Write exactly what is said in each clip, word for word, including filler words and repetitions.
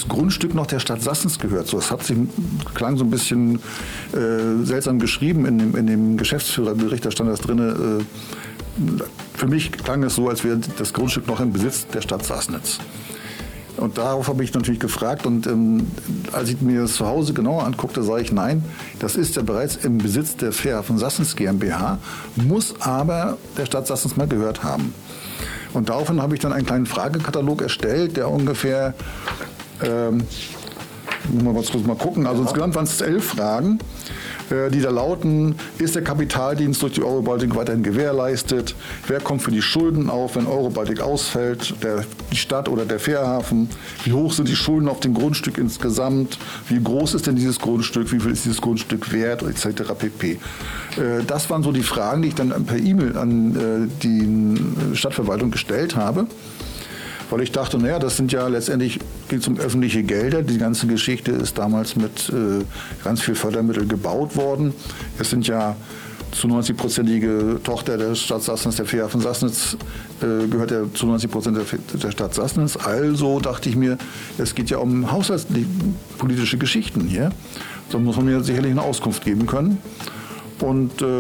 das Grundstück noch der Stadt Sassnitz gehört. So, das hat sich, klang so ein bisschen äh, seltsam geschrieben in dem, in dem Geschäftsführerbericht, da stand das drin. Äh, für mich klang es so, als wäre das Grundstück noch im Besitz der Stadt Sassnitz. Und darauf habe ich natürlich gefragt und ähm, als ich mir das zu Hause genauer anguckte, sage ich, nein, das ist ja bereits im Besitz der Fährhafen Sassnitz GmbH, muss aber der Stadt Sassnitz mal gehört haben. Und daraufhin habe ich dann einen kleinen Fragekatalog erstellt, der ungefähr, ähm, muss man kurz mal gucken, also ja. Insgesamt waren es elf Fragen, äh, die da lauten, ist der Kapitaldienst durch die Euro-Baltic weiterhin gewährleistet? Wer kommt für die Schulden auf, wenn Euro-Baltic ausfällt? Der, die Stadt oder der Fährhafen? Wie hoch sind die Schulden auf dem Grundstück insgesamt? Wie groß ist denn dieses Grundstück? Wie viel ist dieses Grundstück wert? Etc. pp. Äh, das waren so die Fragen, die ich dann per E-Mail an äh, die Stadtverwaltung gestellt habe. Weil ich dachte, naja, das sind ja letztendlich, geht es um öffentliche Gelder. Die ganze Geschichte ist damals mit äh, ganz viel Fördermittel gebaut worden. Es sind ja zu neunzig prozentige Tochter der Stadt Sassnitz, der Fährhafen Sassnitz, äh, gehört ja zu neunzig Prozent der, der Stadt Sassnitz. Also dachte ich mir, es geht ja um haushaltspolitische Geschichten hier. Da muss man mir sicherlich eine Auskunft geben können. Und äh,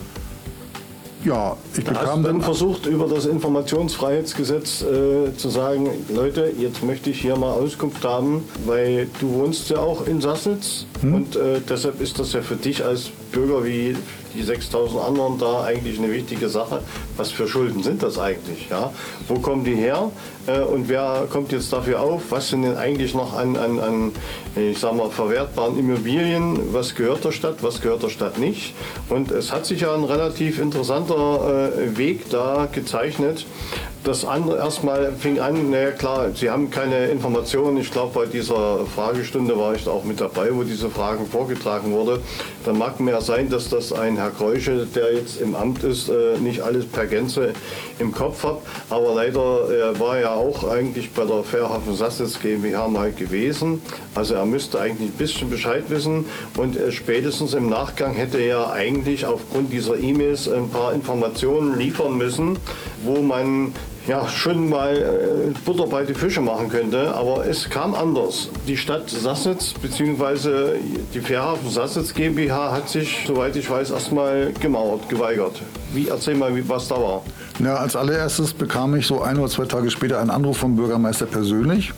ja, ich bekam Hast du dann versucht, über das Informationsfreiheitsgesetz äh, zu sagen, Leute, jetzt möchte ich hier mal Auskunft haben, weil du wohnst ja auch in Sassnitz hm? und äh, deshalb ist das ja für dich als Bürger wie die sechstausend anderen da eigentlich eine wichtige Sache. Was für Schulden sind das eigentlich? Ja? Wo kommen die her? Äh, und wer kommt jetzt dafür auf? Was sind denn eigentlich noch an, an, an ich sag mal, verwertbaren Immobilien? Was gehört der Stadt? Was gehört der Stadt nicht? Und es hat sich ja ein relativ interessanter äh, Weg da gezeichnet. Das andere erstmal fing an, naja klar, Sie haben keine Informationen. Ich glaube, bei dieser Fragestunde war ich auch mit dabei, wo diese Fragen vorgetragen wurde. Dann mag mir ja sein, dass das ein Herr Kreusche, der jetzt im Amt ist, nicht alles per Gänze im Kopf hat. Aber leider er war ja auch eigentlich bei der Fährhafen Sassnitz GmbH mal gewesen. Also er müsste eigentlich ein bisschen Bescheid wissen. Und spätestens im Nachgang hätte er eigentlich aufgrund dieser E-Mails ein paar Informationen liefern müssen, wo man ja, schon mal äh, Butter bei die Fische machen könnte, aber es kam anders. Die Stadt Sassnitz bzw. die Fährhafen Sassnitz GmbH hat sich, soweit ich weiß, erstmal gemauert, geweigert. Wie, erzähl mal, wie, was da war. Ja, als allererstes bekam ich so ein oder zwei Tage später einen Anruf vom Bürgermeister persönlich.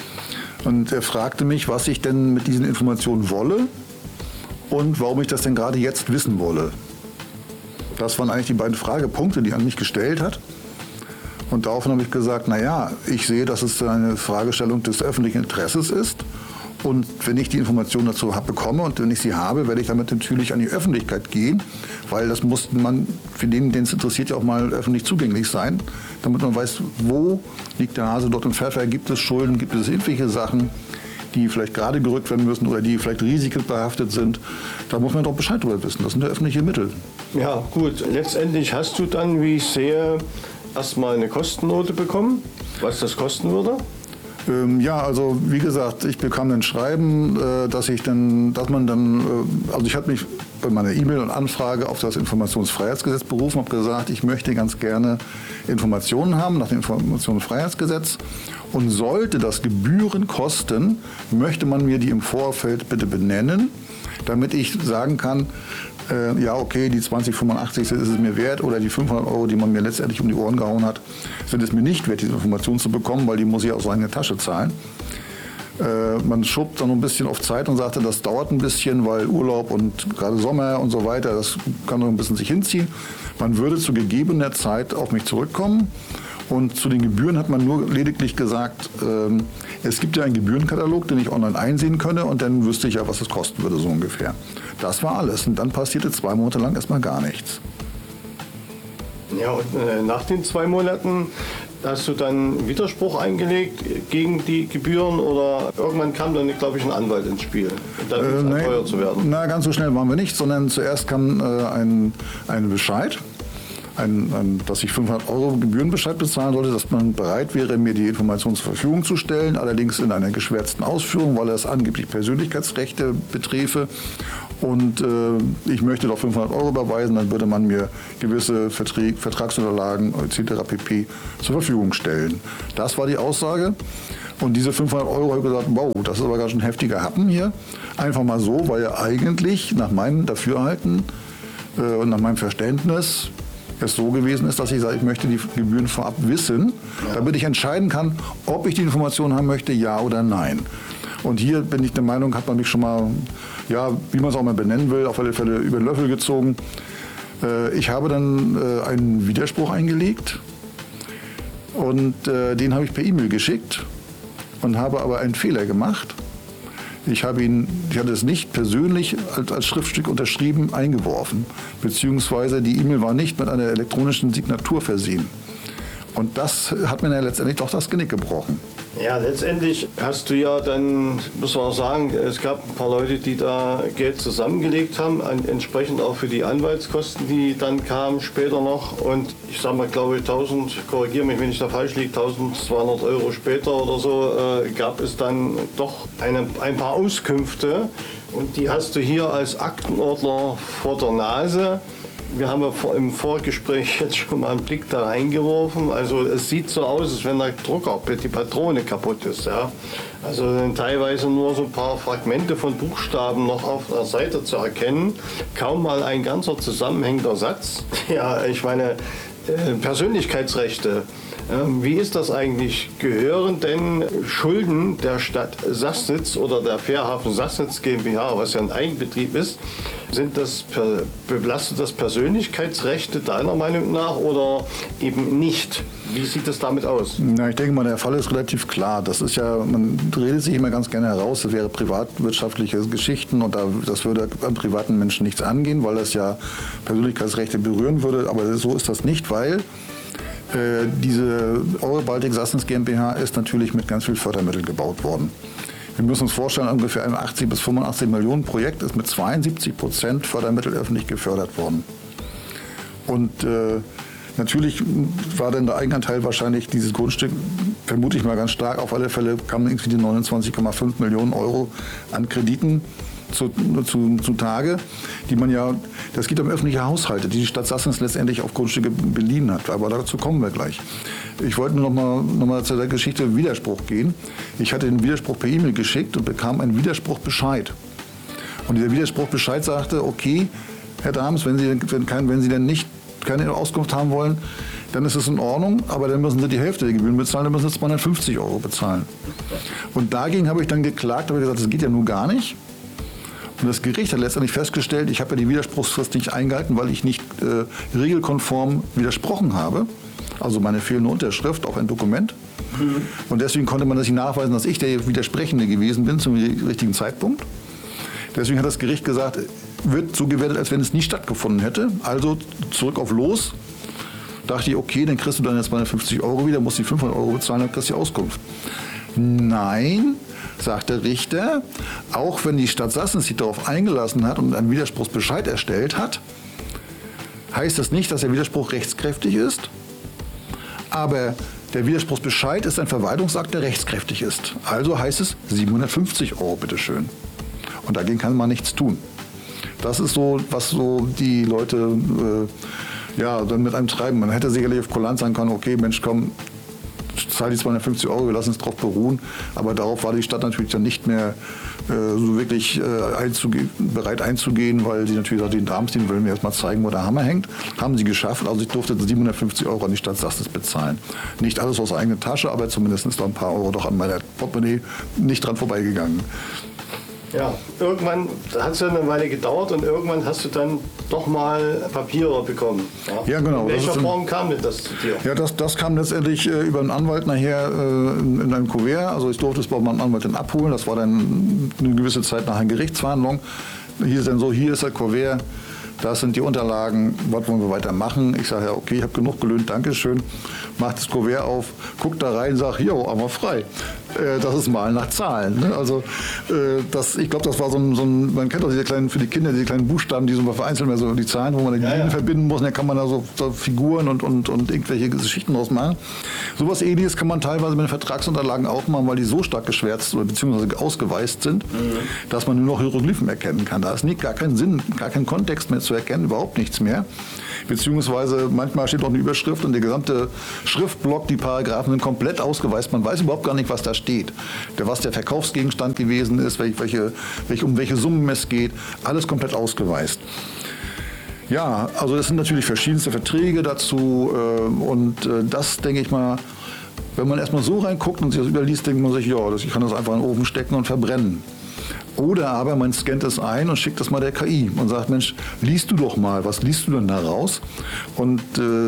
Und er fragte mich, was ich denn mit diesen Informationen wolle und warum ich das denn gerade jetzt wissen wolle. Das waren eigentlich die beiden Fragepunkte, die er an mich gestellt hat. Und daraufhin habe ich gesagt, naja, ich sehe, dass es eine Fragestellung des öffentlichen Interesses ist. Und wenn ich die Informationen dazu hab, bekomme und wenn ich sie habe, werde ich damit natürlich an die Öffentlichkeit gehen, weil das muss man, für den, den es interessiert, ja auch mal öffentlich zugänglich sein, damit man weiß, wo liegt der Hase dort im Pfeffer, gibt es Schulden, gibt es irgendwelche Sachen, die vielleicht gerade gerückt werden müssen oder die vielleicht risikobehaftet sind. Da muss man doch Bescheid darüber wissen. Das sind ja öffentliche Mittel. Ja, gut. Letztendlich hast du dann, wie ich sehe, erstmal eine Kostennote bekommen, was das kosten würde? Ähm, ja, also wie gesagt, ich bekam ein Schreiben, äh, dass ich dann, dass man dann, äh, also ich habe mich bei meiner E-Mail und Anfrage auf das Informationsfreiheitsgesetz berufen, habe gesagt, ich möchte ganz gerne Informationen haben nach dem Informationsfreiheitsgesetz und sollte das Gebühren kosten, möchte man mir die im Vorfeld bitte benennen, damit ich sagen kann, äh, ja okay, die zwanzig fünfundachtzig ist es mir wert oder die fünfhundert Euro, die man mir letztendlich um die Ohren gehauen hat, sind es mir nicht wert, diese Information zu bekommen, weil die muss ich aus eigener Tasche zahlen. Äh, man schob dann ein bisschen auf Zeit und sagte, das dauert ein bisschen, weil Urlaub und gerade Sommer und so weiter, das kann noch ein bisschen sich hinziehen. Man würde zu gegebener Zeit auf mich zurückkommen. Und zu den Gebühren hat man nur lediglich gesagt, ähm, es gibt ja einen Gebührenkatalog, den ich online einsehen könne und dann wüsste ich ja, was es kosten würde, so ungefähr. Das war alles und dann passierte zwei Monate lang erstmal gar nichts. Ja, und äh, nach den zwei Monaten hast du dann Widerspruch eingelegt gegen die Gebühren oder irgendwann kam dann, glaube ich, ein Anwalt ins Spiel, dann äh, nee, teuer zu werden? Na, ganz so schnell waren wir nicht, sondern zuerst kam äh, ein, ein Bescheid. Ein, ein, dass ich fünfhundert Euro Gebührenbescheid bezahlen sollte, dass man bereit wäre, mir die Informationen zur Verfügung zu stellen, allerdings in einer geschwärzten Ausführung, weil es angeblich Persönlichkeitsrechte beträfe. Und äh, ich möchte doch fünfhundert Euro überweisen, dann würde man mir gewisse Verträge, Vertragsunterlagen et cetera pp. Zur Verfügung stellen. Das war die Aussage. Und diese fünfhundert Euro habe ich gesagt, wow, das ist aber ganz schön heftiger Happen hier. Einfach mal so, weil ja eigentlich nach meinem Dafürhalten äh, und nach meinem Verständnis es so gewesen ist, dass ich sage, ich möchte die Gebühren vorab wissen, ja. damit ich entscheiden kann, ob ich die Information haben möchte, ja oder nein. Und hier bin ich der Meinung, hat man mich schon mal, ja, wie man es auch mal benennen will, auf alle Fälle über den Löffel gezogen. Äh, ich habe dann äh, einen Widerspruch eingelegt und äh, den habe ich per E-Mail geschickt und habe aber einen Fehler gemacht. Ich habe ihn, ich hatte es nicht persönlich als, als Schriftstück unterschrieben eingeworfen, beziehungsweise die E-Mail war nicht mit einer elektronischen Signatur versehen. Und das hat mir dann letztendlich doch das Genick gebrochen. Ja, letztendlich hast du ja dann, muss man auch sagen, es gab ein paar Leute, die da Geld zusammengelegt haben, entsprechend auch für die Anwaltskosten, die dann kamen später noch. Und ich sage mal, glaube ich, tausend, korrigiere mich, wenn ich da falsch liege, tausendzweihundert Euro später oder so, äh, gab es dann doch eine, ein paar Auskünfte. Und die hast du hier als Aktenordner vor der Nase. Wir haben ja im Vorgespräch jetzt schon mal einen Blick da reingeworfen. Also es sieht so aus, als wenn der Drucker, die Patrone kaputt ist. Ja. Also sind teilweise nur so ein paar Fragmente von Buchstaben noch auf der Seite zu erkennen. Kaum mal ein ganzer zusammenhängender Satz. Ja, ich meine, Persönlichkeitsrechte. Wie ist das eigentlich? Gehören denn Schulden der Stadt Sassnitz oder der Fährhafen Sassnitz GmbH, was ja ein Eigenbetrieb ist, sind das, belastet das Persönlichkeitsrechte deiner Meinung nach oder eben nicht? Wie sieht es damit aus? Na, ich denke mal, der Fall ist relativ klar. Das ist ja, man redet sich immer ganz gerne heraus, das wäre privatwirtschaftliche Geschichten und das würde an privaten Menschen nichts angehen, weil das ja Persönlichkeitsrechte berühren würde. Aber so ist das nicht, weil äh, diese Euro Baltic Sassnitz GmbH ist natürlich mit ganz viel Fördermitteln gebaut worden. Wir müssen uns vorstellen, ungefähr ein achtzig bis fünfundachtzig Millionen Projekt ist mit zweiundsiebzig Prozent Fördermittel öffentlich gefördert worden. Und äh, natürlich war dann der Eigenanteil wahrscheinlich dieses Grundstück, vermute ich mal ganz stark, auf alle Fälle kamen irgendwie die neunundzwanzig Komma fünf Millionen Euro an Krediten zu, zu, zu Tage, die man ja, das geht um öffentliche Haushalte, die die Stadt Sassnitz letztendlich auf Grundstücke beliehen hat. Aber dazu kommen wir gleich. Ich wollte nur noch mal, noch mal zu der Geschichte Widerspruch gehen. Ich hatte den Widerspruch per E-Mail geschickt und bekam einen Widerspruchbescheid. Und dieser Widerspruchbescheid sagte, okay, Herr Dahms, wenn Sie, wenn, kein, wenn Sie denn nicht keine Auskunft haben wollen, dann ist es in Ordnung, aber dann müssen Sie die Hälfte der Gebühren bezahlen, dann müssen Sie zweihundertfünfzig Euro bezahlen. Und dagegen habe ich dann geklagt, habe gesagt, das geht ja nun gar nicht. Und das Gericht hat letztendlich festgestellt, ich habe ja die Widerspruchsfrist nicht eingehalten, weil ich nicht äh, regelkonform widersprochen habe. Also meine fehlende Unterschrift auf ein Dokument. Mhm. Und deswegen konnte man das nicht nachweisen, dass ich der Widersprechende gewesen bin zum richtigen Zeitpunkt. Deswegen hat das Gericht gesagt, wird so gewertet, als wenn es nie stattgefunden hätte. Also zurück auf Los. Dachte ich, okay, dann kriegst du dann jetzt zweihundertfünfzig Euro wieder, musst die fünfhundert Euro bezahlen, dann kriegst du die Auskunft. Nein, sagt der Richter, auch wenn die Stadt Sassnitz sich darauf eingelassen hat und einen Widerspruchsbescheid erstellt hat, heißt das nicht, dass der Widerspruch rechtskräftig ist. Aber der Widerspruchsbescheid ist ein Verwaltungsakt, der rechtskräftig ist. Also heißt es siebenhundertfünfzig Euro, bitteschön. Und dagegen kann man nichts tun. Das ist so, was so die Leute äh, ja, dann mit einem treiben. Man hätte sicherlich auf Kulanz sagen können, okay, Mensch, komm, zahl die zweihundertfünfzig Euro, wir lassen es darauf beruhen. Aber darauf war die Stadt natürlich dann nicht mehr äh, so wirklich äh, einzuge- bereit einzugehen, weil sie natürlich auch den Dahms, den wollen wir erstmal zeigen, wo der Hammer hängt. Haben sie geschafft. Also ich durfte siebenhundertfünfzig Euro an die Stadt Sassnitz bezahlen. Nicht alles aus eigener Tasche, aber zumindest ist da ein paar Euro doch an meiner Portemonnaie nicht dran vorbeigegangen. Ja, irgendwann hat es ja eine Weile gedauert und irgendwann hast du dann doch mal Papiere bekommen. Ja, ja genau. In welcher ein, Form kam denn das zu dir? Ja, das, das kam letztendlich äh, über einen Anwalt nachher äh, in, in einem Kuvert. Also ich durfte es bei meinem Anwalt dann abholen. Das war dann eine gewisse Zeit nach einer Gerichtsverhandlung. Hier ist dann so, hier ist der Kuvert. Das sind die Unterlagen, was wollen wir weitermachen? Ich sage ja, okay, ich habe genug gelöhnt, Dankeschön. Mach das Kuvert auf, guck da rein, sag, jo, aber frei. Äh, das ist Malen nach Zahlen. Ne? Also äh, das, ich glaube, das war so ein, so ein, man kennt auch diese kleinen, für die Kinder, diese kleinen Buchstaben, die so vereinzelt werden, so die Zahlen, wo man die ja, Linien ja. verbinden muss, und dann kann man da so, so Figuren und, und, und irgendwelche Geschichten draus machen. Sowas Ähnliches kann man teilweise mit den Vertragsunterlagen auch machen, weil die so stark geschwärzt oder beziehungsweise ausgeweißt sind, mhm. dass man nur noch Hieroglyphen erkennen kann. Da ist nicht, gar keinen Sinn, gar keinen Kontext mehr zu erkennen, überhaupt nichts mehr. Beziehungsweise manchmal steht auch eine Überschrift und der gesamte Schriftblock, die Paragraphen sind komplett ausgeweißt. Man weiß überhaupt gar nicht, was da steht. steht, der, was der Verkaufsgegenstand gewesen ist, welche, welche, welche, um welche Summen es geht, alles komplett ausgeweist. Ja, also es sind natürlich verschiedenste Verträge dazu äh, und äh, das, denke ich mal, wenn man erstmal so reinguckt und sich das überliest, denkt man sich, ja, das, ich kann das einfach in den Ofen stecken und verbrennen. Oder aber man scannt es ein und schickt das mal der K I und sagt, Mensch, liest du doch mal, was liest du denn da raus? Und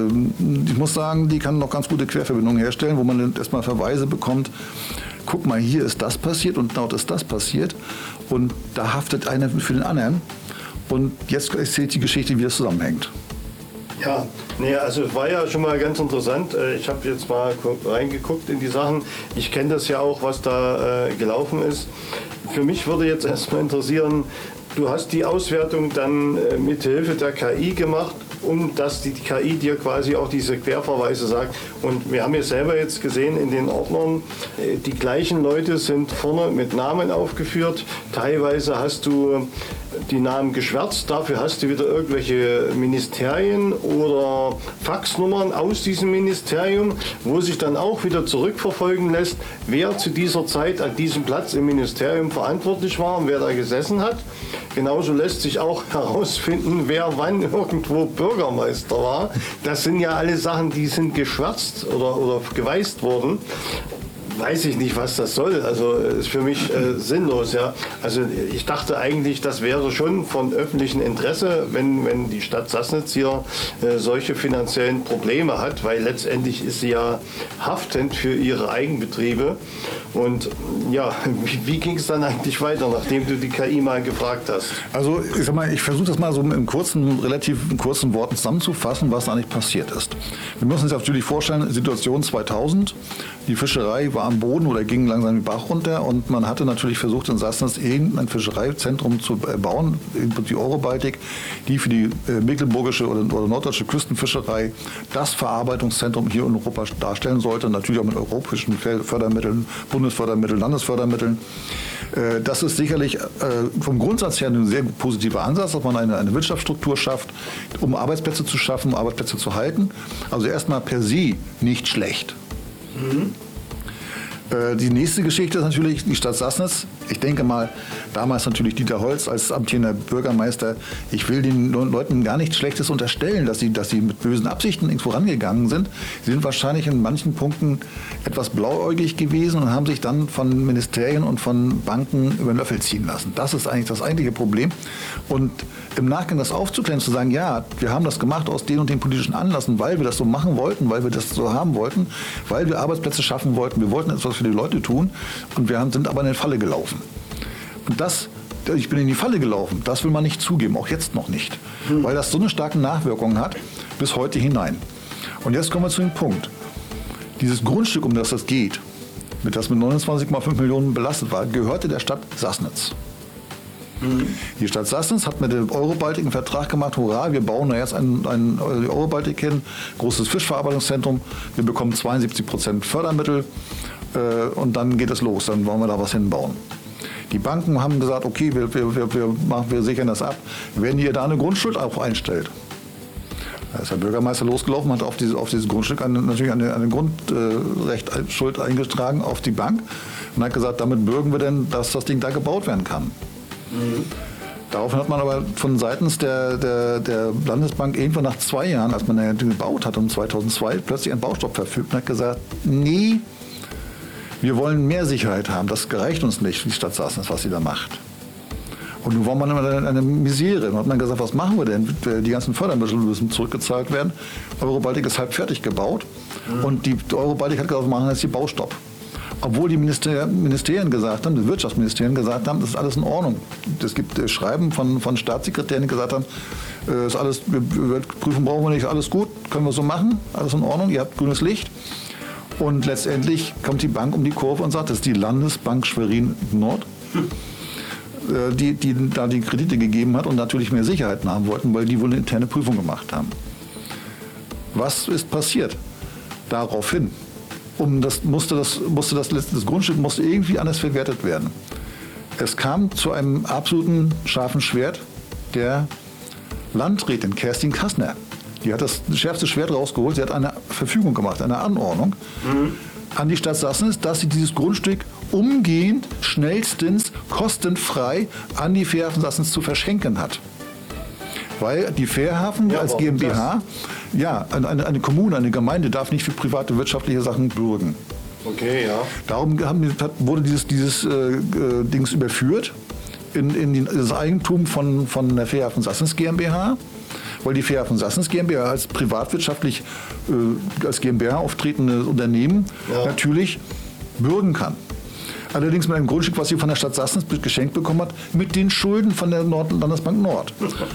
äh, ich muss sagen, die kann noch ganz gute Querverbindungen herstellen, wo man dann erstmal Verweise bekommt. Guck mal, hier ist das passiert und dort ist das passiert und da haftet einer für den anderen. Und jetzt erzählt die Geschichte, wie das zusammenhängt. Ja, nee, also es war ja schon mal ganz interessant. Ich habe jetzt mal reingeguckt in die Sachen. Ich kenne das ja auch, was da äh, gelaufen ist. Für mich würde jetzt erstmal interessieren, du hast die Auswertung dann äh, mit Hilfe der K I gemacht, um dass die, die K I dir quasi auch diese Querverweise sagt. Und wir haben ja selber jetzt gesehen in den Ordnern, äh, die gleichen Leute sind vorne mit Namen aufgeführt. Teilweise hast du die Namen geschwärzt, dafür hast du wieder irgendwelche Ministerien oder Faxnummern aus diesem Ministerium, wo sich dann auch wieder zurückverfolgen lässt, wer zu dieser Zeit an diesem Platz im Ministerium verantwortlich war und wer da gesessen hat. Genauso lässt sich auch herausfinden, wer wann irgendwo Bürgermeister war. Das sind ja alle Sachen, die sind geschwärzt oder, oder geweißt worden. Weiß ich nicht, was das soll. Also ist für mich äh, sinnlos. Ja. Also ich dachte eigentlich, das wäre schon von öffentlichem Interesse, wenn, wenn die Stadt Sassnitz hier äh, solche finanziellen Probleme hat, weil letztendlich ist sie ja haftend für ihre Eigenbetriebe. Und ja, wie, wie ging es dann eigentlich weiter, nachdem du die K I mal gefragt hast? Also ich sag mal, ich versuche das mal so in kurzen, relativ in kurzen Worten zusammenzufassen, was da eigentlich passiert ist. Wir müssen uns natürlich vorstellen, Situation zweitausend, die Fischerei war am Boden oder ging langsam den Bach runter und man hatte natürlich versucht, in Sassnitz irgendein Fischereizentrum zu bauen, die Eurobaltik, die für die mecklenburgische oder, oder norddeutsche Küstenfischerei das Verarbeitungszentrum hier in Europa darstellen sollte, natürlich auch mit europäischen Fördermitteln, Bundesfördermitteln, Landesfördermitteln. Das ist sicherlich vom Grundsatz her ein sehr positiver Ansatz, dass man eine, eine Wirtschaftsstruktur schafft, um Arbeitsplätze zu schaffen, um Arbeitsplätze zu halten. Also erstmal per se nicht schlecht. Mhm. Die nächste Geschichte ist natürlich die Stadt Sassnitz. Ich denke mal, damals natürlich Dieter Holz als amtierender Bürgermeister. Ich will den Leuten gar nichts Schlechtes unterstellen, dass sie, dass sie mit bösen Absichten irgendwo rangegangen sind. Sie sind wahrscheinlich in manchen Punkten etwas blauäugig gewesen und haben sich dann von Ministerien und von Banken über den Löffel ziehen lassen. Das ist eigentlich das eigentliche Problem. Und im Nachgang das aufzuklären, zu sagen, ja, wir haben das gemacht aus den und den politischen Anlässen, weil wir das so machen wollten, weil wir das so haben wollten, weil wir Arbeitsplätze schaffen wollten, wir wollten etwas für die Leute tun und wir sind aber in eine Falle gelaufen. Und das, ich bin in die Falle gelaufen, das will man nicht zugeben, auch jetzt noch nicht, hm. weil das so eine starke Nachwirkung hat bis heute hinein. Und jetzt kommen wir zu dem Punkt. Dieses Grundstück, um das es geht, mit das mit neunundzwanzig Komma fünf Millionen belastet war, gehörte der Stadt Sassnitz. Mhm. Die Stadt Sassnitz hat mit der Eurobaltik einen Vertrag gemacht, hurra, wir bauen da jetzt ein, ein Eurobaltik hin, großes Fischverarbeitungszentrum, wir bekommen zweiundsiebzig Prozent Fördermittel äh, und dann geht es los, dann wollen wir da was hinbauen. Die Banken haben gesagt, okay, wir, wir, wir, wir, machen, wir sichern das ab, wenn ihr da eine Grundschuld auch einstellt. Da ist der Bürgermeister losgelaufen, hat auf dieses, auf dieses Grundstück eine, natürlich eine, eine Grundrechtschuld eingetragen auf die Bank und hat gesagt, damit bürgen wir denn, dass das Ding da gebaut werden kann. Mhm. Daraufhin hat man aber von seitens der, der, der Landesbank irgendwann nach zwei Jahren, als man den gebaut hat, um zweitausendzwei, plötzlich einen Baustopp verfügt und hat gesagt, nee, wir wollen mehr Sicherheit haben, das gereicht uns nicht, die Stadt Sassnitz, was sie da macht. Und nun war man immer eine Misere. Dann hat man gesagt, was machen wir denn? Die ganzen Fördermittel müssen zurückgezahlt werden. Eurobaltik ist halb fertig gebaut. Mhm. Und die Eurobaltik hat gesagt, wir machen jetzt die Baustopp. Obwohl die Minister, Ministerien gesagt haben, die Wirtschaftsministerien gesagt haben, das ist alles in Ordnung. Es gibt äh, Schreiben von, von Staatssekretären, die gesagt haben, äh, ist alles, Prüfung brauchen wir nicht, alles gut, können wir so machen, alles in Ordnung, ihr habt grünes Licht. Und letztendlich kommt die Bank um die Kurve und sagt, das ist die Landesbank Schwerin Nord, hm. äh, die, die da die Kredite gegeben hat und natürlich mehr Sicherheiten haben wollten, weil die wohl eine interne Prüfung gemacht haben. Was ist passiert? Daraufhin. Um das, musste das, musste das, das Grundstück musste irgendwie anders verwertet werden. Es kam zu einem absoluten scharfen Schwert der Landrätin Kerstin Kastner. Die hat das schärfste Schwert rausgeholt. Sie hat eine Verfügung gemacht, eine Anordnung mhm. an die Stadt Sassnitz, dass sie dieses Grundstück umgehend, schnellstens, kostenfrei an die Fährhafen Sassnitz zu verschenken hat. Weil die Fährhafen ja, als GmbH, ja, eine, eine Kommune, eine Gemeinde darf nicht für private wirtschaftliche Sachen bürgen. Okay, ja. Darum haben, wurde dieses, dieses äh, Dings überführt in, in das Eigentum von, von der Fährhafen Sassnitz GmbH, weil die Fährhafen Sassnitz GmbH als privatwirtschaftlich äh, als GmbH auftretende Unternehmen ja. natürlich bürgen kann. Allerdings mit einem Grundstück, was sie von der Stadt Sassnitz geschenkt bekommen hat, mit den Schulden von der Nord- Landesbank Nord.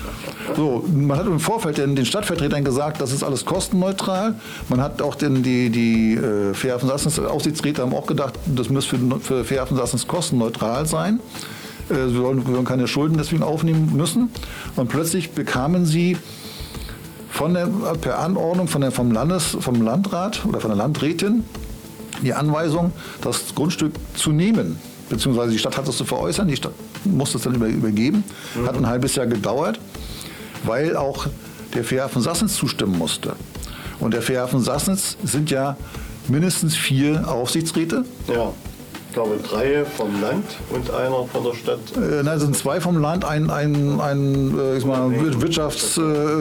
So, man hat im Vorfeld den, den Stadtvertretern gesagt, das ist alles kostenneutral. Man hat auch den, die, die äh, Fährhafen Sassnitz Aufsichtsräte haben auch gedacht, das müsste für, für Fährhafen Sassnitz kostenneutral sein. Äh, wir wollen, wir wollen keine Schulden deswegen aufnehmen müssen. Und plötzlich bekamen sie von der, per Anordnung von der, vom, Landes, vom Landrat oder von der Landrätin die Anweisung, das Grundstück zu nehmen, beziehungsweise die Stadt hat es zu veräußern, die Stadt musste es dann übergeben, mhm. hat ein halbes Jahr gedauert, weil auch der Fährhafen Sassnitz zustimmen musste. Und der Fährhafen Sassnitz sind ja mindestens vier Aufsichtsräte. Ja. Ich glaube, drei vom Land und einer von der Stadt. Äh, nein, es sind zwei vom Land, ein, ein, ein äh, ich mal, Wirtschafts-,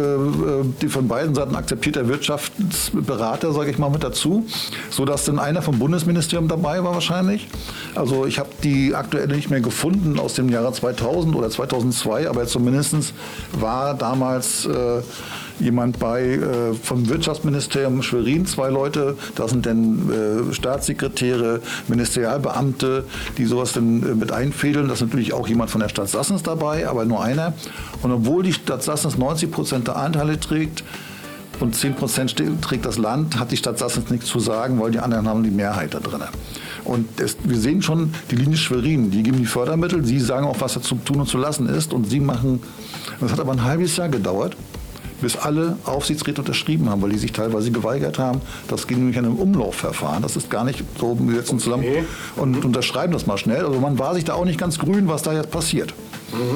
äh, die von beiden Seiten akzeptierter Wirtschaftsberater, sage ich mal, mit dazu, sodass dann einer vom Bundesministerium dabei war wahrscheinlich. Also ich habe die aktuelle nicht mehr gefunden aus dem Jahre zweitausend oder zweitausendzwei, aber zumindest war damals äh, jemand bei äh, vom Wirtschaftsministerium Schwerin, zwei Leute, das sind dann äh, Staatssekretäre, Ministerialbeamte, die sowas dann äh, mit einfädeln. Das ist natürlich auch jemand von der Stadt Sassnitz dabei, aber nur einer. Und obwohl die Stadt Sassnitz neunzig Prozent der Anteile trägt und zehn Prozent trägt das Land, hat die Stadt Sassnitz nichts zu sagen, weil die anderen haben die Mehrheit da drin. Und es, wir sehen schon die Linie Schwerin, die geben die Fördermittel, sie sagen auch, was da zu tun und zu lassen ist und sie machen, das hat aber ein halbes Jahr gedauert, bis alle Aufsichtsräte unterschrieben haben, weil die sich teilweise geweigert haben. Das ging nämlich an einem Umlaufverfahren. Das ist gar nicht so, wir setzen zusammen okay. und unterschreiben das mal schnell. Also man war sich da auch nicht ganz grün, was da jetzt passiert. Mhm.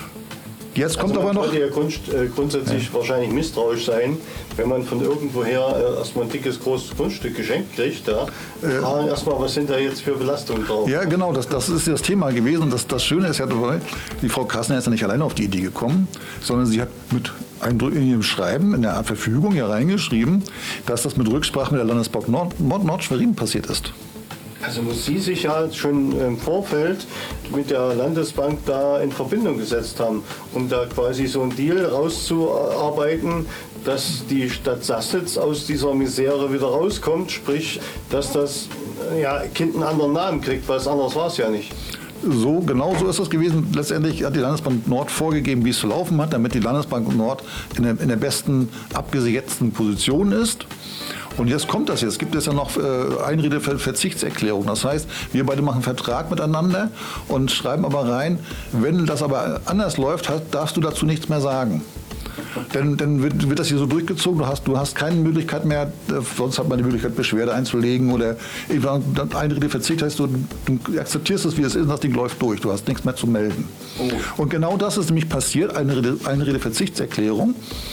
Jetzt kommt also aber noch... Man sollte ja grund, äh, grundsätzlich ja. wahrscheinlich misstrauisch sein, wenn man von irgendwoher äh, erstmal ein dickes, großes Grundstück geschenkt kriegt. Ja. Äh, fragen erstmal, was sind da jetzt für Belastungen drauf? Ja, genau, das, das ist das Thema gewesen. Das, das Schöne ist ja, die Frau Kassner ist ja nicht alleine auf die Idee gekommen, sondern sie hat mit in ihrem Schreiben, in der Verfügung ja reingeschrieben, dass das mit Rücksprache mit der Landesbank Nord, Nord, Nord-Schwerin passiert ist. Also muss sie sich ja schon im Vorfeld mit der Landesbank da in Verbindung gesetzt haben, um da quasi so einen Deal rauszuarbeiten, dass die Stadt Sassnitz aus dieser Misere wieder rauskommt, sprich, dass das ja, Kind einen anderen Namen kriegt, weil anders war es ja nicht. So, genau so ist es gewesen. Letztendlich hat die Landesbank Nord vorgegeben, wie es zu laufen hat, damit die Landesbank Nord in der, in der besten, abgesetzten Position ist. Und jetzt kommt das jetzt. Es gibt jetzt ja noch äh, Einredeverzichtserklärung. Das heißt, wir beide machen einen Vertrag miteinander und schreiben aber rein, wenn das aber anders läuft, darfst du dazu nichts mehr sagen. Denn dann wird, wird das hier so durchgezogen, du hast, du hast keine Möglichkeit mehr, sonst hat man die Möglichkeit, Beschwerde einzulegen oder Einredeverzicht heißt, du, du akzeptierst es, wie es ist, und das Ding läuft durch, du hast nichts mehr zu melden. Oh. Und genau das ist nämlich passiert, eine Einredeverzichtserklärung,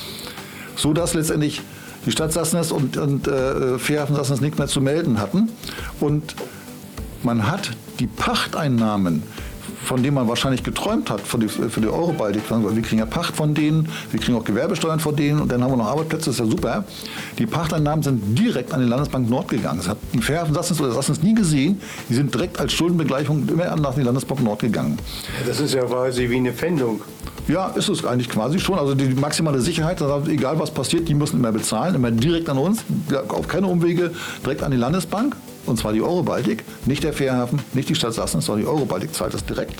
sodass letztendlich die Stadt Sassnitz und, und äh, Fährhafen Sassnitz nichts mehr zu melden hatten. Und man hat die Pachteinnahmen, von denen man wahrscheinlich geträumt hat, für die, für die Eurobaltic, wir kriegen ja Pacht von denen, wir kriegen auch Gewerbesteuern von denen und dann haben wir noch Arbeitsplätze, das ist ja super. Die Pachteinnahmen sind direkt an die Landesbank Nord gegangen. Das hat die Fährhafen Sassnitz oder Sassnitz nie gesehen. Die sind direkt als Schuldenbegleichung immer nach die Landesbank Nord gegangen. Das ist ja quasi wie eine Pfändung. Ja, ist es eigentlich quasi schon. Also die maximale Sicherheit, egal was passiert, die müssen immer bezahlen, immer direkt an uns, auf keine Umwege, direkt an die Landesbank. Und zwar die Eurobaltic, nicht der Fährhafen, nicht die Stadt Sassnitz, sondern die Eurobaltic zahlt das direkt.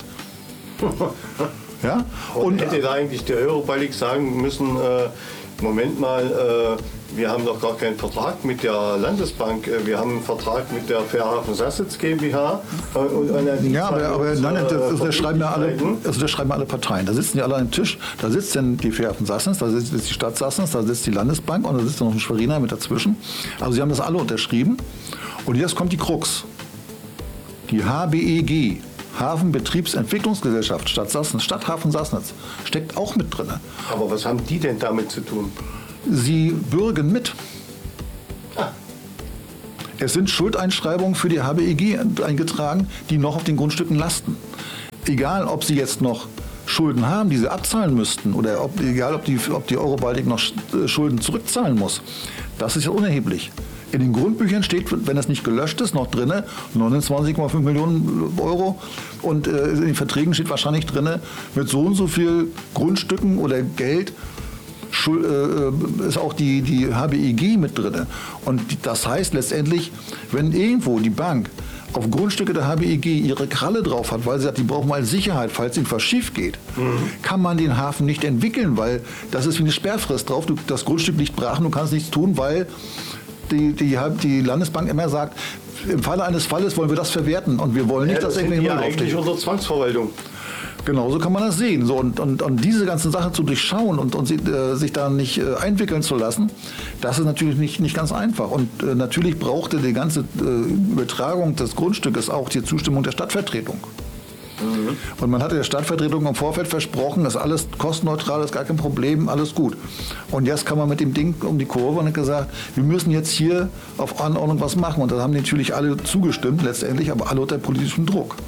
Ja? Und, und hätte da eigentlich der Eurobaltic sagen müssen, äh, Moment mal, äh, wir haben doch gar keinen Vertrag mit der Landesbank, wir haben einen Vertrag mit der Fährhafen Sassnitz GmbH. Äh, und ja, aber, aber uns, nein, das, das, das, schreiben ja alle, also das schreiben ja alle Parteien. Da sitzen die alle am Tisch, da sitzt dann die Fährhafen Sassnitz, da sitzt die Stadt Sassnitz, da sitzt die Landesbank und da sitzt noch ein Schweriner mit dazwischen. Also sie haben das alle unterschrieben. Und jetzt kommt die Krux. Die H B E G, Hafenbetriebsentwicklungsgesellschaft Stadt Sassnitz, Stadthafen Sassnitz, steckt auch mit drin. Aber was haben die denn damit zu tun? Sie bürgen mit. Ah. Es sind Schuldeinschreibungen für die H B E G eingetragen, die noch auf den Grundstücken lasten. Egal, ob sie jetzt noch Schulden haben, die sie abzahlen müssten, oder ob, egal, ob die, ob die Eurobaltic noch Schulden zurückzahlen muss, das ist ja unerheblich. In den Grundbüchern steht, wenn das nicht gelöscht ist, noch drin neunundzwanzig Komma fünf Millionen Euro und äh, in den Verträgen steht wahrscheinlich drin, mit so und so viel Grundstücken oder Geld Schuld, äh, ist auch die, die H B E G mit drin. Und das heißt letztendlich, wenn irgendwo die Bank auf Grundstücke der H B E G ihre Kralle drauf hat, weil sie sagt, die brauchen mal Sicherheit, falls ihnen was schief geht, mhm. kann man den Hafen nicht entwickeln, weil das ist wie eine Sperrfrist drauf. Du, das Grundstück liegt brach und du kannst nichts tun, weil die, die, die Landesbank immer sagt, im Falle eines Falles wollen wir das verwerten und wir wollen nicht, ja, das dass irgendwie ja eigentlich unter Zwangsverwaltung. Genauso kann man das sehen. So, und, und, und diese ganzen Sachen zu durchschauen und, und äh, sich da nicht äh, einwickeln zu lassen, das ist natürlich nicht, nicht ganz einfach. Und äh, natürlich brauchte die ganze äh, Übertragung des Grundstückes auch die Zustimmung der Stadtvertretung. Mhm. Und man hatte der Stadtvertretung im Vorfeld versprochen, das ist alles kostenneutral, ist gar kein Problem, alles gut. Und jetzt kam man mit dem Ding um die Kurve und hat gesagt, wir müssen jetzt hier auf Anordnung was machen. Und da haben natürlich alle zugestimmt letztendlich, aber alle unter politischem Druck.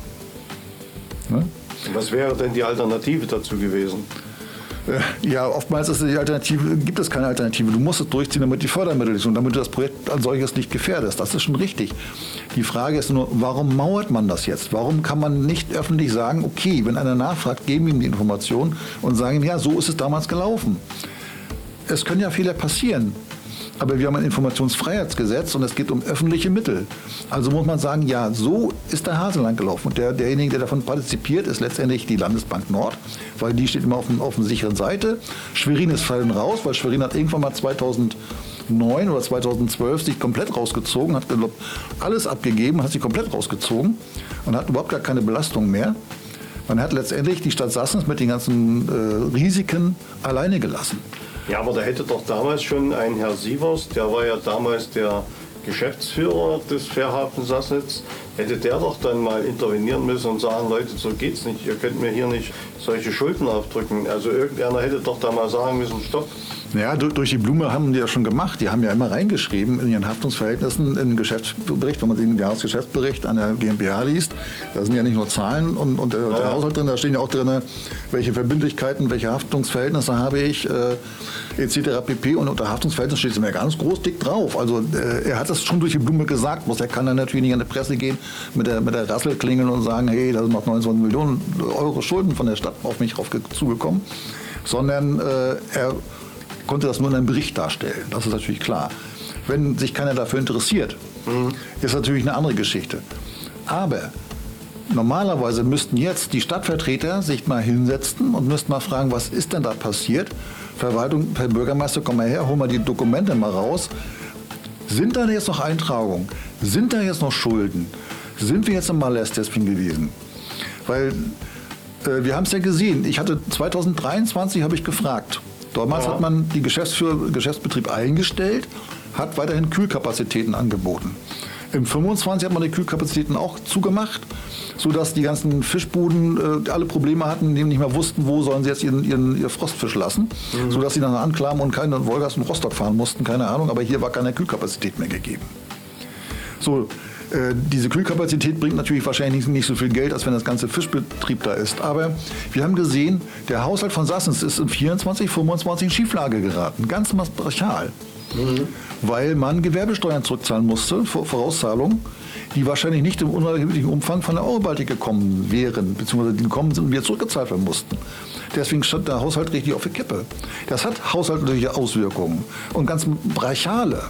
Ne? Was wäre denn die Alternative dazu gewesen? Ja, oftmals ist die Alternative, gibt es keine Alternative. Du musst es durchziehen, damit die Fördermittel sind und damit du das Projekt als solches nicht gefährdest. Das ist schon richtig. Die Frage ist nur, warum mauert man das jetzt? Warum kann man nicht öffentlich sagen, okay, wenn einer nachfragt, geben wir ihm die Information und sagen, ja, so ist es damals gelaufen. Es können ja Fehler passieren. Aber wir haben ein Informationsfreiheitsgesetz und es geht um öffentliche Mittel. Also muss man sagen, ja, so ist der Hase lang gelaufen. Und der, derjenige, der davon partizipiert, ist letztendlich die Landesbank Nord, weil die steht immer auf, auf der sicheren Seite. Schwerin ist fallen raus, weil Schwerin hat irgendwann mal zweitausendneun oder zweitausendzwölf sich komplett rausgezogen, hat glaub, alles abgegeben, hat sich komplett rausgezogen und hat überhaupt gar keine Belastung mehr. Man hat letztendlich die Stadt Sassnitz mit den ganzen äh, Risiken alleine gelassen. Ja, aber da hätte doch damals schon ein Herr Sievers, der war ja damals der Geschäftsführer des Fährhafen Sassnitz, hätte der doch dann mal intervenieren müssen und sagen, Leute, so geht's nicht, ihr könnt mir hier nicht solche Schulden aufdrücken. Also irgendeiner hätte doch da mal sagen müssen, stopp. Ja, durch die Blume haben die ja schon gemacht. Die haben ja immer reingeschrieben in ihren Haftungsverhältnissen in den Geschäftsbericht, wenn man den Jahresgeschäftsbericht an der GmbH liest. Da sind ja nicht nur Zahlen und, und der, ja. der Haushalt drin, da stehen ja auch drin, welche Verbindlichkeiten, welche Haftungsverhältnisse habe ich, äh, et cetera pp. Und unter Haftungsverhältnissen steht es immer ganz groß dick drauf. Also äh, er hat das schon durch die Blume gesagt, muss er kann dann natürlich nicht an die Presse gehen mit der, mit der Rassel klingeln und sagen, hey, da sind noch neunundzwanzig Millionen Euro Schulden von der Stadt auf mich rauf zugekommen, sondern äh, er konnte das nur in einem Bericht darstellen. Das ist natürlich klar. Wenn sich keiner dafür interessiert, mhm. ist natürlich eine andere Geschichte. Aber normalerweise müssten jetzt die Stadtvertreter sich mal hinsetzen und müssten mal fragen, was ist denn da passiert? Verwaltung, Herr Bürgermeister, komm mal her, hol mal die Dokumente mal raus. Sind da jetzt noch Eintragungen? Sind da jetzt noch Schulden? Sind wir jetzt im Malest-Testing gewesen? Weil äh, wir haben es ja gesehen. Ich hatte zweitausenddreiundzwanzig habe ich gefragt. Damals ja. hat man die Geschäftsführ- Geschäftsbetrieb eingestellt, hat weiterhin Kühlkapazitäten angeboten. Im fünfundzwanzig hat man die Kühlkapazitäten auch zugemacht, sodass die ganzen Fischbuden äh, alle Probleme hatten, die nicht mehr wussten, wo sollen sie jetzt ihren, ihren, ihr Frostfisch lassen, mhm. sodass sie dann anklagen und keine Wolgast und Rostock fahren mussten, keine Ahnung, aber hier war keine Kühlkapazität mehr gegeben. So, äh, diese Kühlkapazität bringt natürlich wahrscheinlich nicht, nicht so viel Geld, als wenn das ganze Fischbetrieb da ist. Aber wir haben gesehen, der Haushalt von Sassnitz ist in vierundzwanzig, fünfundzwanzig in Schieflage geraten. Ganz brachial. Mhm. Weil man Gewerbesteuern zurückzahlen musste, Vorauszahlungen, die wahrscheinlich nicht im unerheblichen Umfang von der Eurobaltic gekommen wären, beziehungsweise die gekommen sind und wir zurückgezahlt werden mussten. Deswegen stand der Haushalt richtig auf der Kippe. Das hat haushaltliche Auswirkungen und ganz brachiale.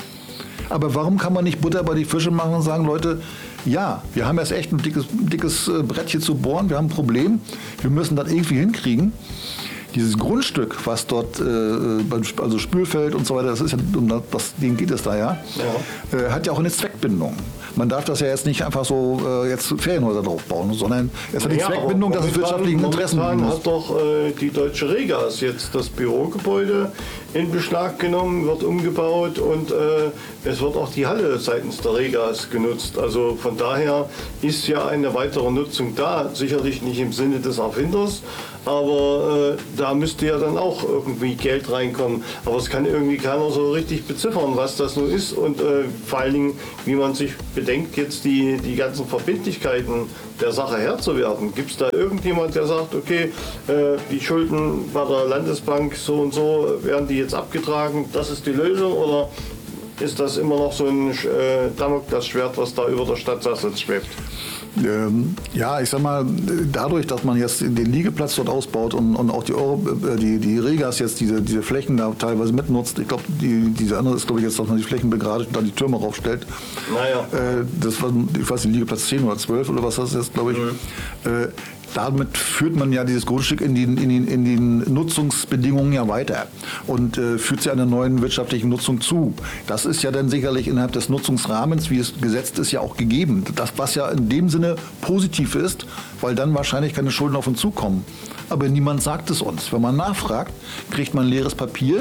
Aber warum kann man nicht Butter bei die Fische machen und sagen, Leute, ja, wir haben jetzt echt ein dickes, dickes Brett hier zu bohren, wir haben ein Problem, wir müssen das irgendwie hinkriegen. Dieses Grundstück, was dort, äh, also Spülfeld und so weiter, das ist ja, um das Ding geht es da ja, ja. Äh, hat ja auch eine Zweckbindung. Man darf das ja jetzt nicht einfach so äh, jetzt Ferienhäuser drauf bauen, sondern es hat die ja, Zweckbindung, dass es wirtschaftlichen Interessen hat doch äh, die Deutsche Regas jetzt das Bürogebäude in Beschlag genommen, wird umgebaut und äh, es wird auch die Halle seitens der Regas genutzt. Also von daher ist ja eine weitere Nutzung da, sicherlich nicht im Sinne des Erfinders, aber äh, da müsste ja dann auch irgendwie Geld reinkommen. Aber es kann irgendwie keiner so richtig beziffern, was das nun ist und äh, vor allen Dingen, wie man sich bedenkt, jetzt die, die ganzen Verbindlichkeiten der Sache Herr zu werden. Gibt es da irgendjemand, der sagt, okay, äh, die Schulden bei der Landesbank so und so, werden die jetzt abgetragen, das ist die Lösung, oder ist das immer noch so ein äh, Damoklesschwert, was da über der Stadt Sassnitz schwebt? Ähm, ja, ich sag mal, dadurch, dass man jetzt den Liegeplatz dort ausbaut und, und auch die, Euro, äh, die, die Regas jetzt diese, diese Flächen da teilweise mitnutzt, ich glaube, die, diese andere ist, glaube ich, jetzt, dass man die Flächen begradigt und dann die Türme raufstellt. Naja. Äh, das war, ich weiß nicht, Liegeplatz zehn oder zwölf oder was das ist, glaube ich. Mhm. Äh, Damit führt man ja dieses Grundstück in den, in den, in den Nutzungsbedingungen ja weiter und äh, führt sie einer neuen wirtschaftlichen Nutzung zu. Das ist ja dann sicherlich innerhalb des Nutzungsrahmens, wie es gesetzt ist, ja auch gegeben. Das, was ja in dem Sinne positiv ist, weil dann wahrscheinlich keine Schulden auf uns zukommen. Aber niemand sagt es uns. Wenn man nachfragt, kriegt man leeres Papier.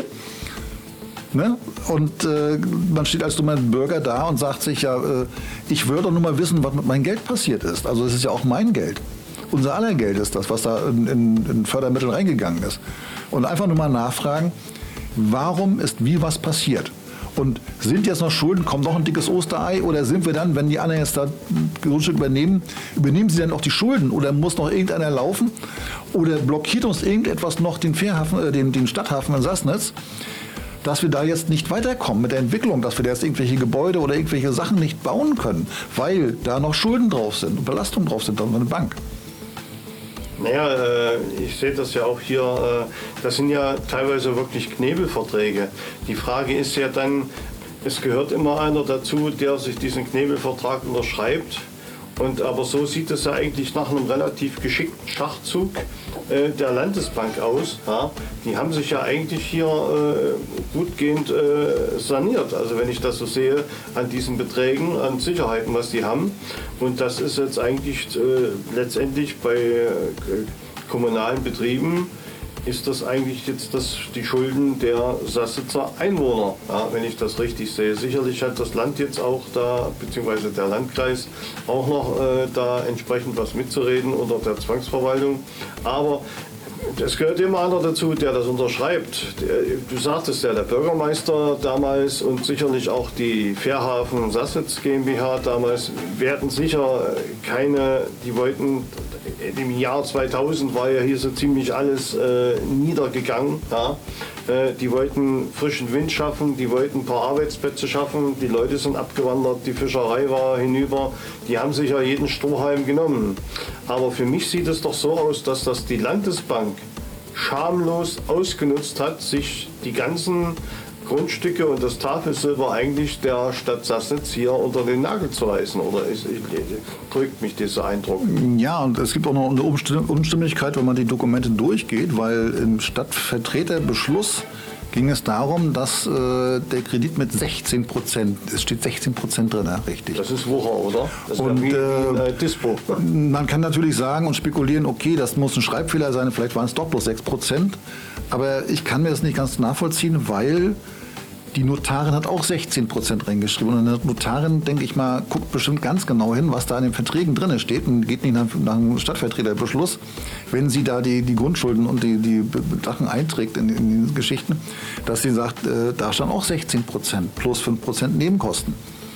Ne? Und äh, man steht als dummer Bürger da und sagt sich ja, äh, ich würde doch nur mal wissen, was mit meinem Geld passiert ist. Also es ist ja auch mein Geld. Unser aller Geld ist das, was da in, in, in Fördermittel reingegangen ist. Und einfach nur mal nachfragen, warum ist wie was passiert? Und sind jetzt noch Schulden, kommt noch ein dickes Osterei? Oder sind wir dann, wenn die anderen jetzt da ein Grundstück übernehmen, übernehmen sie dann auch die Schulden? Oder muss noch irgendeiner laufen? Oder blockiert uns irgendetwas noch den, Fährhafen, äh, den, den Stadthafen in Sassnitz, dass wir da jetzt nicht weiterkommen mit der Entwicklung, dass wir da jetzt irgendwelche Gebäude oder irgendwelche Sachen nicht bauen können, weil da noch Schulden drauf sind und Belastungen drauf sind auf eine Bank? Naja, äh, ich sehe das ja auch hier, äh, das sind ja teilweise wirklich Knebelverträge. Die Frage ist ja dann, es gehört immer einer dazu, der sich diesen Knebelvertrag unterschreibt. Und aber so sieht es ja eigentlich nach einem relativ geschickten Schachzug äh, der Landesbank aus. Ja? Die haben sich ja eigentlich hier äh, gutgehend äh, saniert. Also wenn ich das so sehe, an diesen Beträgen, an Sicherheiten, was die haben. Und das ist jetzt eigentlich äh, letztendlich bei äh, kommunalen Betrieben, ist das eigentlich jetzt das, die Schulden der Sassnitzer Einwohner, ja, wenn ich das richtig sehe. Sicherlich hat das Land jetzt auch da, beziehungsweise der Landkreis, auch noch äh, da entsprechend was mitzureden unter der Zwangsverwaltung. Aber es gehört immer einer dazu, der das unterschreibt. Du sagtest ja, der Bürgermeister damals und sicherlich auch die Fährhafen Sassnitz GmbH damals werden sicher keine, die wollten, im Jahr zweitausend war ja hier so ziemlich alles äh, niedergegangen. Ja. Äh, die wollten frischen Wind schaffen, die wollten ein paar Arbeitsplätze schaffen, die Leute sind abgewandert, die Fischerei war hinüber, die haben sich ja jeden Strohhalm genommen. Aber für mich sieht es doch so aus, dass das die Landesbank schamlos ausgenutzt hat, sich die ganzen Grundstücke und das Tafelsilber eigentlich der Stadt Sassnitz hier unter den Nagel zu reißen. Oder ist, drückt mich dieser Eindruck? Ja, und es gibt auch noch eine Unstimmigkeit, wenn man die Dokumente durchgeht, weil im Stadtvertreterbeschluss ging es darum, dass äh, der Kredit mit sechzehn Prozent, es steht sechzehn Prozent drin, ja, richtig. Das ist Wucher, oder? Das und wie, äh, äh, Dispo. Man kann natürlich sagen und spekulieren, okay, das muss ein Schreibfehler sein, vielleicht waren es doch bloß sechs Prozent. Aber ich kann mir das nicht ganz nachvollziehen, weil die Notarin hat auch sechzehn Prozent reingeschrieben. Und eine Notarin, denke ich mal, guckt bestimmt ganz genau hin, was da in den Verträgen drin steht und geht nicht nach, nach einem Stadtvertreterbeschluss, wenn sie da die, die Grundschulden und die, die Sachen einträgt in, in die Geschichten, dass sie sagt, äh, da stand auch sechzehn Prozent plus fünf Prozent Nebenkosten.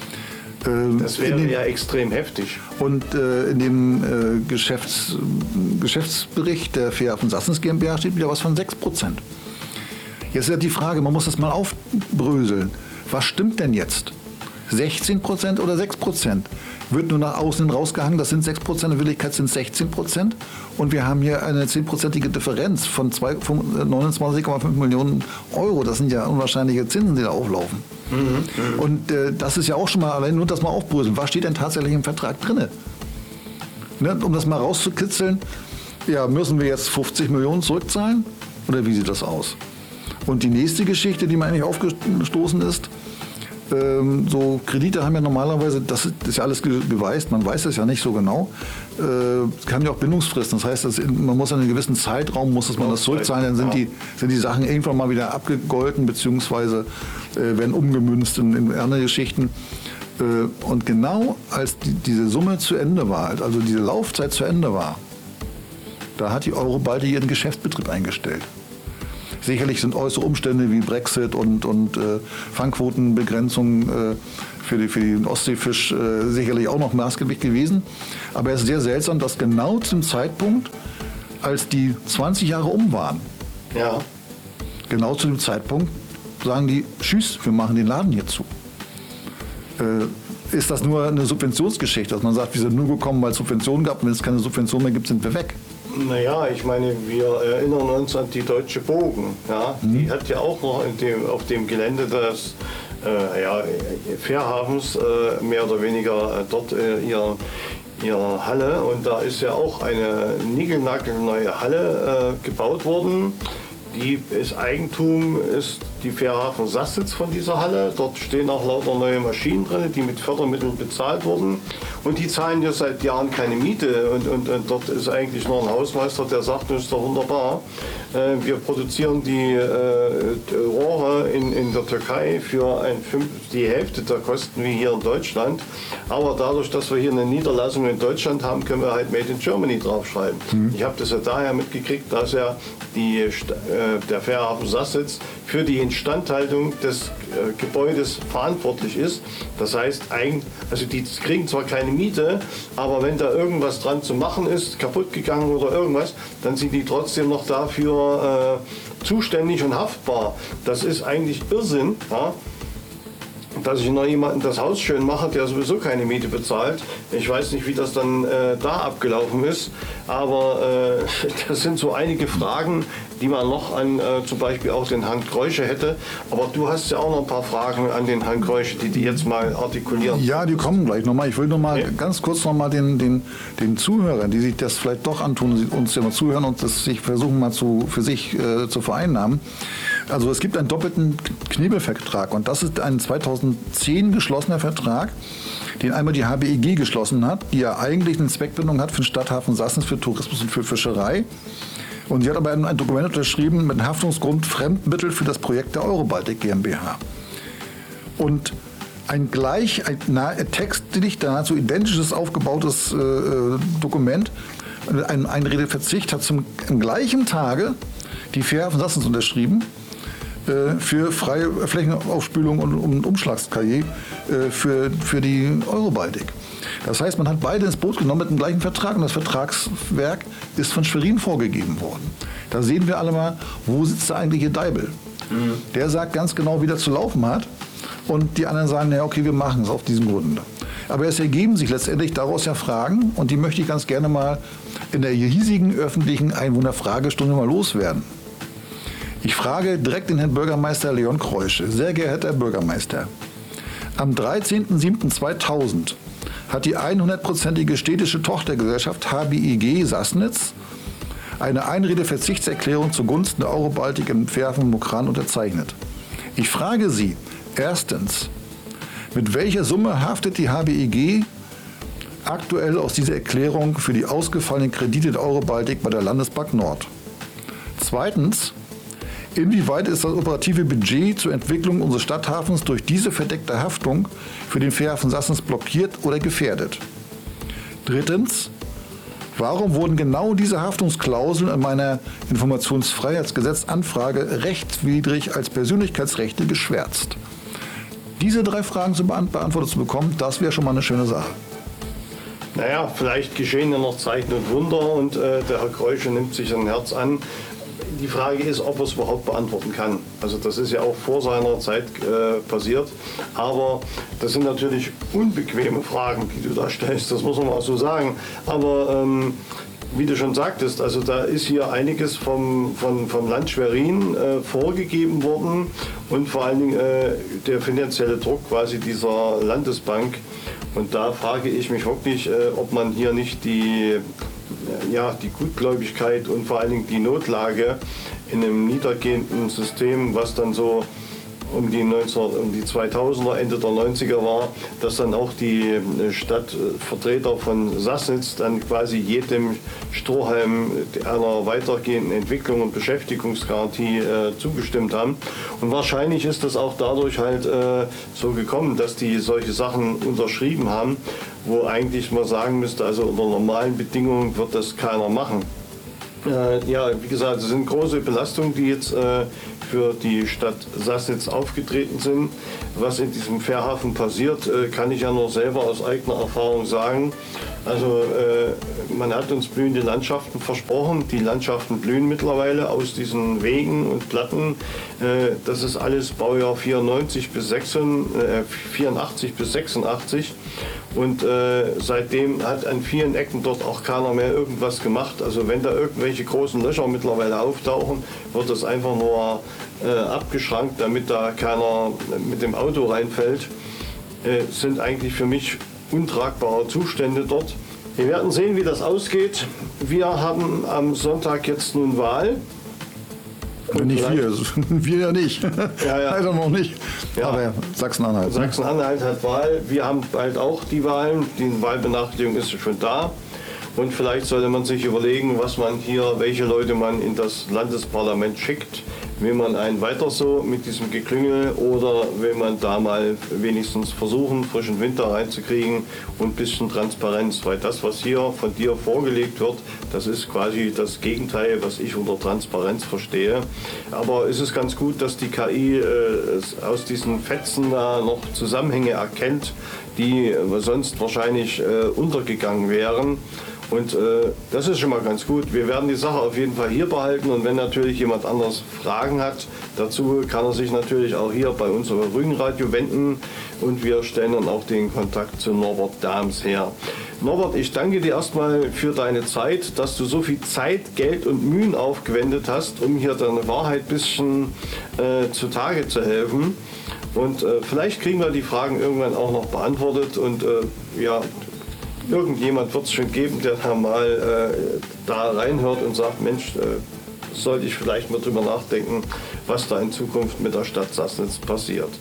Das wäre dem, ja extrem heftig. Und äh, in dem äh, Geschäfts, Geschäftsbericht der Fährhafen Sassnitz GmbH steht wieder was von sechs Prozent. Jetzt ist ja die Frage, man muss das mal aufbröseln. Was stimmt denn jetzt? sechzehn Prozent oder sechs Prozent? Wird nur nach außen rausgehangen, das sind sechs Prozent, in Wirklichkeit sind es sechzehn Prozent. Und wir haben hier eine zehnprozentige Differenz von neunundzwanzig Komma fünf Millionen Euro. Das sind ja unwahrscheinliche Zinsen, die da auflaufen. Mhm. Und äh, das ist ja auch schon mal, allein nur das mal aufbröseln. Was steht denn tatsächlich im Vertrag drin? Ne, um das mal rauszukitzeln, ja, müssen wir jetzt fünfzig Millionen zurückzahlen? Oder wie sieht das aus? Und die nächste Geschichte, die mir eigentlich aufgestoßen ist, Ähm, so Kredite haben ja normalerweise, das ist ja alles beweist, man weiß es ja nicht so genau, äh, haben ja auch Bindungsfristen. Das heißt, dass man muss in einem gewissen Zeitraum, muss man das zurückzahlen, dann sind die, sind die Sachen irgendwann mal wieder abgegolten, beziehungsweise äh, werden umgemünzt in, in andere Geschichten. Äh, und genau als die, diese Summe zu Ende war, also diese Laufzeit zu Ende war, da hat die Eurobaltic ihren Geschäftsbetrieb eingestellt. Sicherlich sind äußere Umstände wie Brexit und, und äh, Fangquotenbegrenzung äh, für, die, für den Ostseefisch äh, sicherlich auch noch maßgeblich gewesen. Aber es ist sehr seltsam, dass genau zum Zeitpunkt, als die zwanzig Jahre um waren, ja. genau zu dem Zeitpunkt sagen die, tschüss, wir machen den Laden hier zu. Äh, ist das nur eine Subventionsgeschichte, dass man sagt, wir sind nur gekommen, weil es Subventionen gab und wenn es keine Subventionen mehr gibt, sind wir weg? Naja, ich meine, wir erinnern uns an die Deutsche Bogen. Ja? Mhm. Die hat ja auch noch in dem, auf dem Gelände des äh, ja, Fährhafens äh, mehr oder weniger äh, dort äh, ihr, ihre Halle. Und da ist ja auch eine niegelnagelneue Halle äh, gebaut worden. Die ist Eigentum, ist die Fährhafen Sassnitz von dieser Halle. Dort stehen auch lauter neue Maschinen drin, die mit Fördermitteln bezahlt wurden. Und die zahlen ja seit Jahren keine Miete. Und, und, und dort ist eigentlich nur ein Hausmeister, der sagt, das ist doch wunderbar. Äh, wir produzieren die äh, Rohre in, in der Türkei für ein Fünf, die Hälfte der Kosten wie hier in Deutschland. Aber dadurch, dass wir hier eine Niederlassung in Deutschland haben, können wir halt Made in Germany draufschreiben. Mhm. Ich habe das ja daher mitgekriegt, dass ja die, äh, der Fährhafen Sassnitz für die Instandhaltung des äh, Gebäudes verantwortlich ist. Das heißt, eigentlich, also die kriegen zwar keine Miete, aber wenn da irgendwas dran zu machen ist, kaputt gegangen oder irgendwas, dann sind die trotzdem noch dafür äh, zuständig und haftbar. Das ist eigentlich Irrsinn, ja? Dass ich noch jemanden das Haus schön mache, der sowieso keine Miete bezahlt. Ich weiß nicht, wie das dann äh, da abgelaufen ist, aber äh, das sind so einige Fragen, die man noch an äh, zum Beispiel auch den Herrn Kreusche hätte. Aber du hast ja auch noch ein paar Fragen an den Herrn Kreusche, die die jetzt mal artikulieren. Ja, die kommen gleich nochmal. Ich will noch mal okay. ganz kurz noch mal den, den, den Zuhörern, die sich das vielleicht doch antun, uns ja mal zuhören und das sich versuchen mal zu, für sich äh, zu vereinnahmen. Also es gibt einen doppelten Knebelvertrag und das ist ein zweitausendzehn geschlossener Vertrag, den einmal die H B I G geschlossen hat, die ja eigentlich eine Zweckbindung hat für den Stadthafen Sassnitz, für Tourismus und für Fischerei. Und sie hat aber ein, ein Dokument unterschrieben mit einem Haftungsgrund Fremdmittel für das Projekt der Eurobaltic GmbH. Und ein gleich, ein, na, textlich nahezu identisches aufgebautes äh, Dokument, ein Einredeverzicht hat zum im gleichen Tage die Fährhafen Sassnitz unterschrieben für freie Flächenaufspülung und um Umschlagskarriere für, für die Eurobaltic. Das heißt, man hat beide ins Boot genommen mit dem gleichen Vertrag und das Vertragswerk ist von Schwerin vorgegeben worden. Da sehen wir alle mal, wo sitzt der eigentliche Deibel. Mhm. Der sagt ganz genau, wie das zu laufen hat und die anderen sagen, ja okay, wir machen es auf diesem Grunde. Aber es ergeben sich letztendlich daraus ja Fragen und die möchte ich ganz gerne mal in der hiesigen öffentlichen Einwohnerfragestunde mal loswerden. Ich frage direkt den Herrn Bürgermeister Leon Kreusche. Sehr geehrter Herr Bürgermeister, am dreizehnten siebten zweitausend hat die hundertprozentige städtische Tochtergesellschaft H B I G Sassnitz eine Einredeverzichtserklärung zugunsten der Eurobaltic im Fährhafen Mukran unterzeichnet. Ich frage Sie, erstens, mit welcher Summe haftet die H B I G aktuell aus dieser Erklärung für die ausgefallenen Kredite der Eurobaltic bei der Landesbank Nord? Zweitens, inwieweit ist das operative Budget zur Entwicklung unseres Stadthafens durch diese verdeckte Haftung für den Fährhafen Sassnitz blockiert oder gefährdet? Drittens, warum wurden genau diese Haftungsklauseln in meiner Informationsfreiheitsgesetzanfrage rechtswidrig als Persönlichkeitsrechte geschwärzt? Diese drei Fragen zu beantwortet zu bekommen, das wäre schon mal eine schöne Sache. Naja, vielleicht geschehen ja noch Zeichen und Wunder und äh, der Herr Kreusche nimmt sich ein Herz an. Die Frage ist, ob er es überhaupt beantworten kann. Also das ist ja auch vor seiner Zeit äh, passiert. Aber das sind natürlich unbequeme Fragen, die du da stellst. Das muss man mal so sagen. Aber ähm, wie du schon sagtest, also da ist hier einiges vom, vom, vom Land Schwerin äh, vorgegeben worden. Und vor allen Dingen äh, der finanzielle Druck quasi dieser Landesbank. Und da frage ich mich wirklich, äh, ob man hier nicht die... ja, die Gutgläubigkeit und vor allen Dingen die Notlage in einem niedergehenden System, was dann so um die, neunzehn, um die zweitausender, Ende der neunziger war, dass dann auch die Stadtvertreter von Sassnitz dann quasi jedem Strohhalm einer weitergehenden Entwicklung und Beschäftigungsgarantie äh, zugestimmt haben. Und wahrscheinlich ist das auch dadurch halt äh, so gekommen, dass die solche Sachen unterschrieben haben, wo eigentlich man sagen müsste, also unter normalen Bedingungen wird das keiner machen. Äh, ja, wie gesagt, es sind große Belastungen, die jetzt äh, für die Stadt Sassnitz aufgetreten sind. Was in diesem Fährhafen passiert, äh, kann ich ja nur selber aus eigener Erfahrung sagen. Also äh, man hat uns blühende Landschaften versprochen. Die Landschaften blühen mittlerweile aus diesen Wegen und Platten. Äh, das ist alles Baujahr vierundneunzig bis vierundachtzig bis sechsundachtzig. Und äh, seitdem hat an vielen Ecken dort auch keiner mehr irgendwas gemacht. Also wenn da irgendwelche großen Löcher mittlerweile auftauchen, wird das einfach nur äh, abgeschrankt, damit da keiner mit dem Auto reinfällt. Äh, sind eigentlich für mich untragbare Zustände dort. Wir werden sehen, wie das ausgeht. Wir haben am Sonntag jetzt nun Wahl. Und nicht wir, wir ja nicht. Ja, ja. Leider noch nicht. Ja. Aber Sachsen-Anhalt. Sachsen-Anhalt hat Wahl. Wir haben bald auch die Wahlen. Die Wahlbenachrichtigung ist schon da. Und vielleicht sollte man sich überlegen, was man hier, welche Leute man in das Landesparlament schickt. Will man einen weiter so mit diesem Geklüngel oder will man da mal wenigstens versuchen, frischen Winter reinzukriegen und ein bisschen Transparenz? Weil das, was hier von dir vorgelegt wird, das ist quasi das Gegenteil, was ich unter Transparenz verstehe. Aber es ist ganz gut, dass die K I äh, aus diesen Fetzen da noch Zusammenhänge erkennt, die sonst wahrscheinlich äh, untergegangen wären. Und äh, das ist schon mal ganz gut. Wir werden die Sache auf jeden Fall hier behalten und wenn natürlich jemand anders Fragen hat dazu, kann er sich natürlich auch hier bei uns über Rügenradio wenden und wir stellen dann auch den Kontakt zu Norbert Dahms her. Norbert, ich danke dir erstmal für deine Zeit, dass du so viel Zeit, Geld und Mühen aufgewendet hast, um hier deine Wahrheit ein bisschen äh, zutage zu helfen. Und äh, vielleicht kriegen wir die Fragen irgendwann auch noch beantwortet und äh, ja, irgendjemand wird es schon geben, der da mal äh, da reinhört und sagt, Mensch, äh, sollte ich vielleicht mal drüber nachdenken, was da in Zukunft mit der Stadt Sassnitz passiert.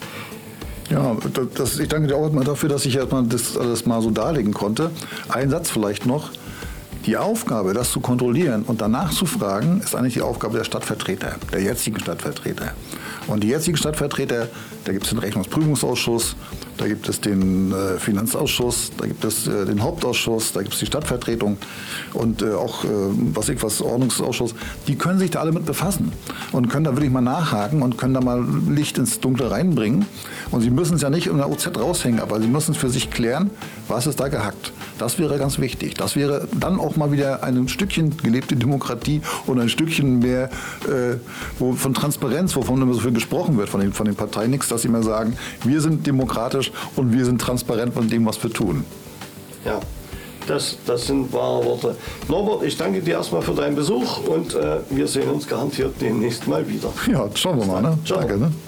Ja, das, ich danke dir auch mal dafür, dass ich erstmal das alles mal so darlegen konnte. Ein Satz vielleicht noch. Die Aufgabe, das zu kontrollieren und danach zu fragen, ist eigentlich die Aufgabe der Stadtvertreter, der jetzigen Stadtvertreter. Und die jetzigen Stadtvertreter, da gibt es den Rechnungsprüfungsausschuss, da gibt es den äh, Finanzausschuss, da gibt es äh, den Hauptausschuss, da gibt es die Stadtvertretung und äh, auch, äh, was ich was, Ordnungsausschuss. Die können sich da alle mit befassen und können da wirklich mal nachhaken und können da mal Licht ins Dunkle reinbringen. Und sie müssen es ja nicht in der O Z raushängen, aber sie müssen es für sich klären, was ist da gehackt. Das wäre ganz wichtig. Das wäre dann auch mal wieder ein Stückchen gelebte Demokratie und ein Stückchen mehr äh, wo, von Transparenz, wovon immer so viel gesprochen wird von den, von den Parteien. Nichts, dass sie immer sagen, wir sind demokratisch und wir sind transparent von dem, was wir tun. Ja, das, das sind wahre Worte. Norbert, ich danke dir erstmal für deinen Besuch und äh, wir sehen uns garantiert demnächst mal wieder. Ja, schauen wir mal. Ne? Ciao. Danke. Ne?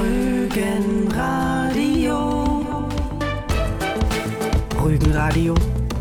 Rügenradio. Rügenradio.